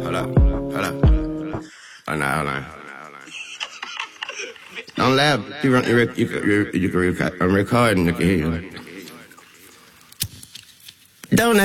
Hold up. Hold up. Hold on. Don't laugh. You can record and you can hear you. Don't